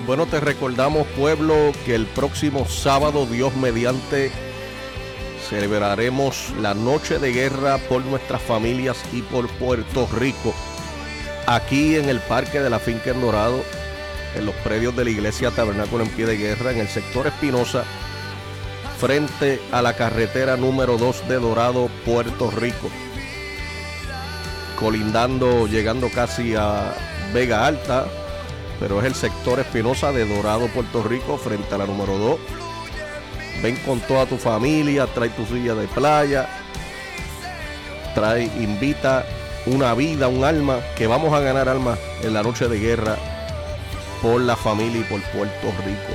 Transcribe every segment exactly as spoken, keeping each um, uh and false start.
Bueno, te recordamos, pueblo, que el próximo sábado, Dios mediante, celebraremos la noche de guerra por nuestras familias y por Puerto Rico, aquí en el Parque de la Finca en Dorado, en los predios de la Iglesia Tabernáculo en Pie de Guerra, en el sector Espinosa, frente a la carretera número dos de Dorado, Puerto Rico, colindando, llegando casi a Vega Alta, pero es el sector Espinosa de Dorado, Puerto Rico, frente a la número dos. Ven con toda tu familia, trae tu silla de playa, trae, invita una vida, un alma, que vamos a ganar almas en la noche de guerra por la familia y por Puerto Rico.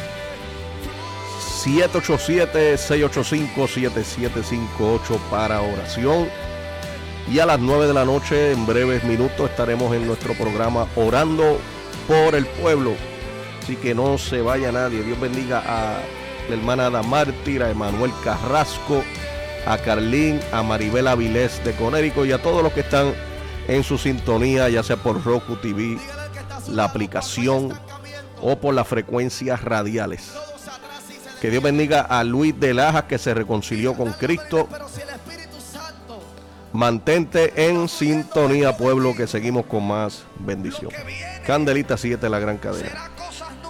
siete ocho siete, seis ocho cinco, siete siete cinco ocho para oración. Y a las nueve de la noche, en breves minutos, estaremos en nuestro programa Orando por el Pueblo. Así que no se vaya nadie. Dios bendiga a la hermana Ada Mártir, a Emanuel Carrasco, a Carlín, a Maribel Avilés de Conérico y a todos los que están en su sintonía, ya sea por Roku T V, la aplicación o por las frecuencias radiales. Que Dios bendiga a Luis de Lajas, que se reconcilió con Cristo. Mantente en sintonía, pueblo, que seguimos con más bendición. Candelita siete, la gran cadena.